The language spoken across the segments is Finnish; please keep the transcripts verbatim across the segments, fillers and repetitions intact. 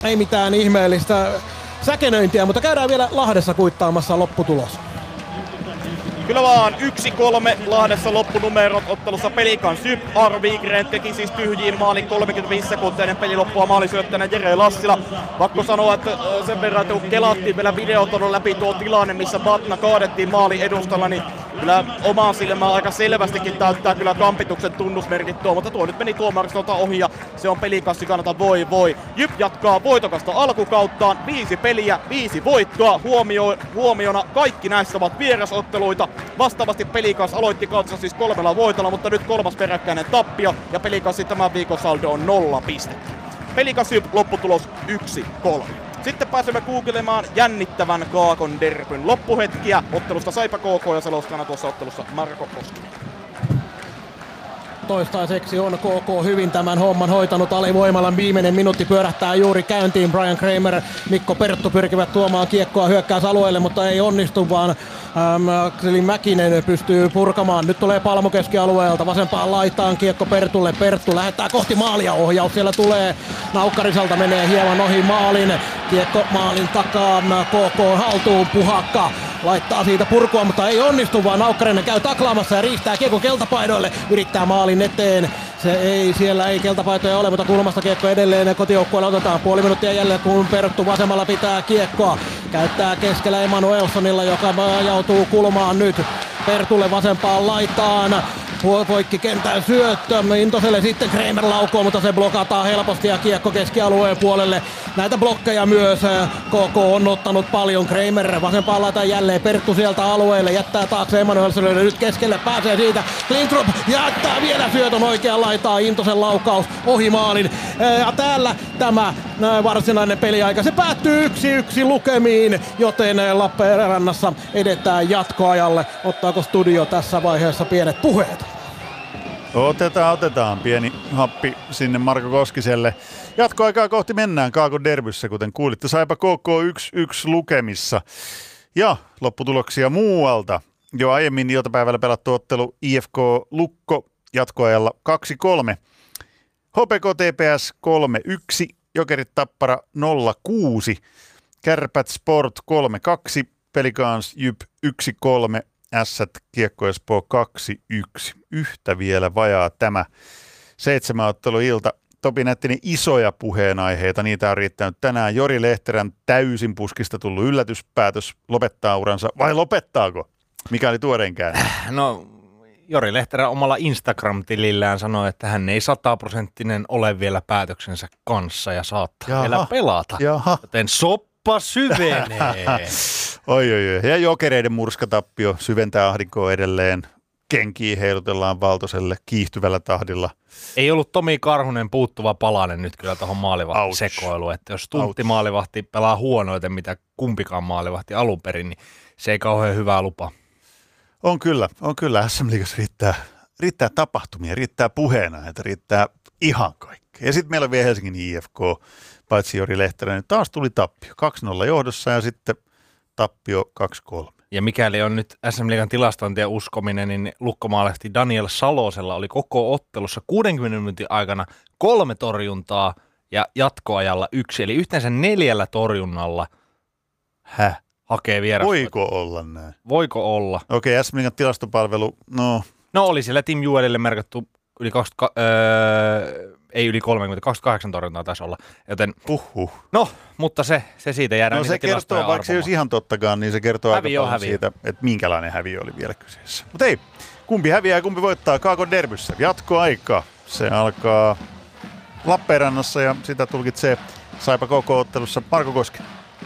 Ei mitään ihmeellistä säkenöintiä, mutta käydään vielä Lahdessa kuittaamassa lopputulos. Kyllä vaan yksi kolme Lahdessa loppunumerot ottelussa Pelikan Syp. Aro Wigren teki siis tyhjiin maalin kolmekymmentäviisi sekuntia ennen peliloppua maalisyöttäjänä Jere Lassila. Pakko sanoa, että sen verran, että kun kelattiin vielä videoton läpi tuo tilanne, missä Batna kaadettiin maalin edustalla, niin kyllä omaan silmään aika selvästikin täyttää kyllä kampituksen tunnusmerkit tuo, mutta tuo nyt meni tuomaristolta ohi ja se on Pelikassi kannalta voi voi. Jyp jatkaa voitokasta alkukauttaan, viisi peliä, viisi voittoa, Huomio, huomiona kaikki näissä ovat vierasotteluita. Vastaavasti Pelikas aloitti kautta siis kolmella voitolla, mutta nyt kolmas peräkkäinen tappio ja Pelikassi tämän viikon saldo on nolla pistettä. Pelikas Jyp lopputulos yksi kolme. Sitten pääsemme googlemaan jännittävän Kaakon derbyn loppuhetkiä. Ottelusta Saipa K K ja selostajana tuossa ottelussa Marko Koskinen. Toistaiseksi on K K hyvin tämän homman hoitanut alivoimalla. Viimeinen minuutti pyörähtää juuri käyntiin. Brian Kramer, Mikko Perttu pyrkivät tuomaan kiekkoa hyökkäysalueelle, mutta ei onnistu, vaan ähm, Akseli Mäkinen pystyy purkamaan. Nyt tulee Palmu keskialueelta. Vasempaan laitaan kiekko Pertulle. Perttu lähettää kohti maalia. Ohjaus siellä tulee. Naukkariselta menee hieman ohi maalin. Kiekko maalin takaa. K K haltuun. Puhakka laittaa siitä purkua, mutta ei onnistu, vaan Naukkarinen käy taklaamassa ja riistää kiekko keltapaidoille. Yrittää maalin eteen. Se ei, siellä ei keltapaitoja ole, mutta kulmasta kiekko edelleen kotijoukkueelle otetaan. Puoli minuuttia jälleen, kun Perttu vasemmalla pitää kiekkoa. Käyttää keskellä Emanuelsonilla, joka joutuu kulmaan nyt. Pertulle vasempaan laitaan. Poikki kentän syöttö. Intoselle sitten Kramer laukoo, mutta se blokataan helposti ja kiekko keskialueen puolelle. Näitä blokkeja myös K K on ottanut paljon. Kramer vasempaan laitaan jälleen. Perttu sieltä alueelle. Jättää taakse Emanuelsonille. Nyt keskelle pääsee siitä. Klintrop jättää vielä syötön oikean laitaan. Intosen laukaus ohi maalin. Ja täällä tämä varsinainen peliaika. Se päättyy yksi yksi lukemiin, joten Lappeenrannassa edetään jatkoajalle. Ottaako studio tässä vaiheessa pienet puheet? Otetaan, otetaan. Pieni happi sinne Marko Koskiselle. Jatkoaikaa kohti mennään Kaakon derbyssä, kuten kuulitte. Saipa K K yksi yksi lukemissa. Ja lopputuloksia muualta. Jo aiemmin iltapäivällä pelattu ottelu I F K Lukko jatkoajalla kaksi kolme. H P K T P S kolme yksi. Jokerit Tappara nolla kuusi. Kärpät Sport kolme kaksi. Pelikans Jyp yksi kolme. Ässät Kiekko Espoo kaksi yksi. Yhtä vielä vajaa tämä seitsemänotteluilta. Topi Nättinen isoja puheenaiheita. Niitä on riittänyt tänään. Jori Lehterän täysin puskista tullut yllätyspäätös lopettaa uransa. Vai lopettaako? Mikä oli tuoreenkään? No Jori Lehterä omalla Instagram-tilillään sanoi, että hän ei sataprosenttinen ole vielä päätöksensä kanssa ja saattaa Jaha. vielä pelata. Jaha. Joten soppa syvenee. Oi, oi, oi. Ja Jokereiden murskatappio syventää ahdinkoa edelleen. Kenkiä heilutellaan Valtoselle kiihtyvällä tahdilla. Ei ollut Tomi Karhunen puuttuva palanen nyt kyllä tuohon maalivahtisekoiluun. Että jos Tuntti maalivahti pelaa huonoiten, mitä kumpikaan maalivahti alun perin, niin se ei kauhean hyvää lupa. On kyllä, on kyllä. S M-liigassa riittää, riittää tapahtumia, riittää puheenaiheita, riittää ihan kaikkea. Ja sitten meillä on vielä Helsingin I F K, paitsi Jori Lehterä, niin taas tuli tappio. kaksi nolla johdossa ja sitten tappio kaksi kolme. Ja mikäli on nyt S M-liigan tilastointia uskominen, niin lukkomaalehti Daniel Salosella oli koko ottelussa kuudenkymmenen minuutin aikana kolme torjuntaa ja jatkoajalla yksi. Eli yhteensä neljällä torjunnalla Häh? hakee vieras. Voiko olla näin? Voiko olla? Okei, okay, S M-liigan tilastopalvelu, no... No oli siellä Tim Juelille merkattu yli kaksikymmentä, öö, ei yli kolmekymmentä, kaksikymmentäkahdeksan torjuntaa taisi olla, joten Uhuh. No, mutta se, se siitä jäädään no, niitä se kertoo, vaikka arvomaan. se ei olisi ihan tottakaan, niin se kertoo häviö aika paljon siitä, että minkälainen häviö oli vielä kyseessä. Mutta ei, kumpi häviää ja kumpi voittaa Kaakon derbyssä. Jatkoaika, se alkaa Lappeenrannassa ja sitä tulkitsee Saipa K K-ottelussa Marko Koskinen.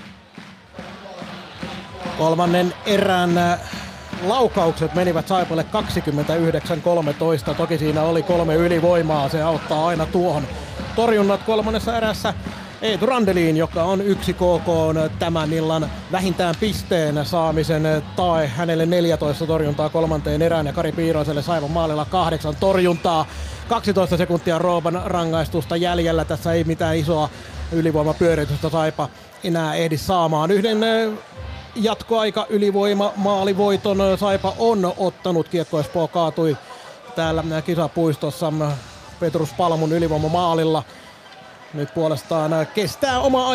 Kolmannen erän laukaukset menivät Saipalle kaksikymmentäyhdeksän kolmetoista. Toki siinä oli kolme ylivoimaa, se auttaa aina tuohon. Torjunnat kolmannessa erässä Eetu Randeliin, joka on yksi K K:n tämän illan vähintään pisteen saamisen tae. Hänelle neljätoista torjuntaa kolmanteen erään ja Kari Piiroiselle Saipan maalilla kahdeksan torjuntaa. kaksitoista sekuntia Rooban rangaistusta jäljellä. Tässä ei mitään isoa ylivoimapyöritystä Saipa enää ehdi saamaan. Yhden jatkoaika ylivoima maalivoiton Saipa on ottanut. Kiekko Espoo kaatui täällä kisapuistossa Petrus Palmun ylivoima maalilla. Nyt puolestaan kestää oma